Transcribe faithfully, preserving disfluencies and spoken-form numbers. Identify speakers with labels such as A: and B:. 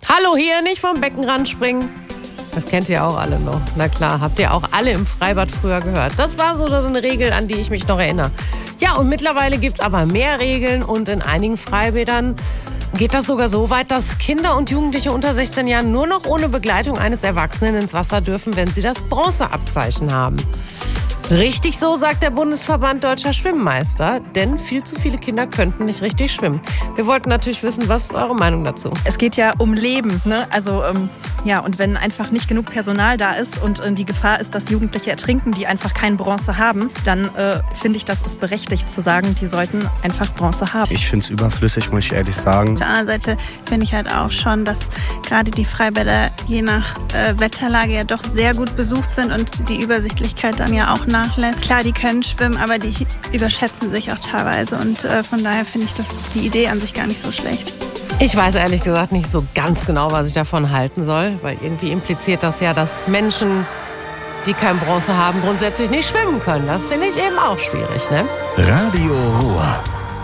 A: Hallo, hier nicht vom Beckenrand springen. Das kennt ihr auch alle noch. Na klar, habt ihr auch alle im Freibad früher gehört. Das war so eine Regel, an die ich mich noch erinnere. Ja, und mittlerweile gibt es aber mehr Regeln und in einigen Freibädern geht das sogar so weit, dass Kinder und Jugendliche unter sechzehn Jahren nur noch ohne Begleitung eines Erwachsenen ins Wasser dürfen, wenn sie das Bronzeabzeichen haben. Richtig so, sagt der Bundesverband Deutscher Schwimmmeister, denn viel zu viele Kinder könnten nicht richtig schwimmen. Wir wollten natürlich wissen, was ist eure Meinung dazu?
B: Es geht ja um Leben, ne? Also ähm, ja, und wenn einfach nicht genug Personal da ist und äh, die Gefahr ist, dass Jugendliche ertrinken, die einfach kein Bronze haben, dann äh, finde ich, das ist berechtigt zu sagen, die sollten einfach Bronze haben.
C: Ich finde es überflüssig, muss ich ehrlich sagen.
D: Auf der anderen Seite finde ich halt auch schon, dass gerade die Freibäder je nach äh, Wetterlage ja doch sehr gut besucht sind und die Übersichtlichkeit dann ja auch nachlässt. Klar, die können schwimmen, aber die überschätzen sich auch teilweise und äh, von daher finde ich das, die Idee an sich gar nicht so schlecht.
A: Ich weiß ehrlich gesagt nicht so ganz genau, was ich davon halten soll, weil irgendwie impliziert das ja, dass Menschen, die kein Bronze haben, grundsätzlich nicht schwimmen können. Das finde ich eben auch schwierig, ne?
E: Radio Ruhr.